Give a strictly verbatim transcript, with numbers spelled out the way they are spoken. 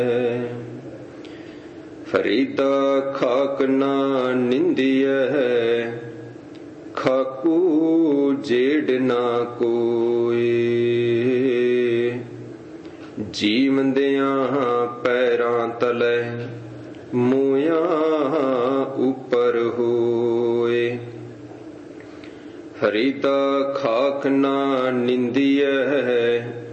ਫਰੀਦਾ ਖਾਕ ਨਾ ਨਿੰਦੀਐ, ਖਾਕੂ ਜੇੜ ਨਾ ਕੋਈ। ਜੀਵੰਦਿਆਂ ਪੈਰਾਂ ਤਲੇ, ਮੂੰਹਾਂ ਉੱਪਰ ਹੋਏ। ਫਰੀਦਾ ਖਾਕ ਨਾ ਨਿੰਦੀਐ,